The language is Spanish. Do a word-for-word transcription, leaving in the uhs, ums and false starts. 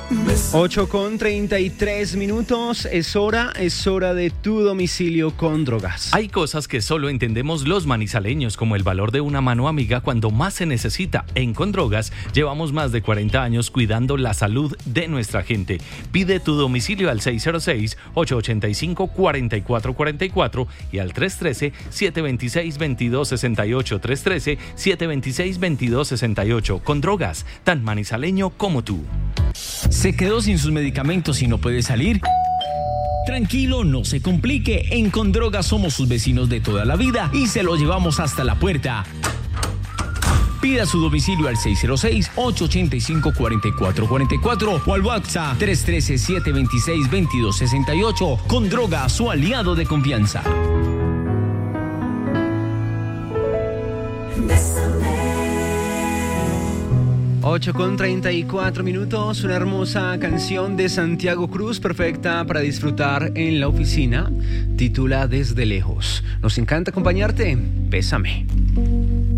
ocho con treinta y tres minutos, es hora, es hora de tu domicilio con drogas. Hay cosas que solo entendemos los manizaleños, como el valor de una mano amiga cuando más se necesita. En Condrogas llevamos más de cuarenta años cuidando la salud de nuestra gente. Pide tu domicilio al seis cero seis, ocho ocho cinco, cuatro cuatro cuatro cuatro y al tres uno tres, siete dos seis, dos dos seis ocho, tres uno tres, siete dos seis, dos dos seis ocho. Condrogas, tan manizaleño como tú. ¿Se quedó sin sus medicamentos y no puede salir? Tranquilo, no se complique. En Condrogas somos sus vecinos de toda la vida y se lo llevamos hasta la puerta. Pida su domicilio al seis cero seis, ocho ocho cinco, cuatro cuatro cuatro cuatro o al WhatsApp tres uno tres, siete dos seis, dos dos seis ocho. Condrogas, su aliado de confianza. ocho con treinta y cuatro minutos, una hermosa canción de Santiago Cruz, perfecta para disfrutar en la oficina, titula Desde Lejos. Nos encanta acompañarte, bésame.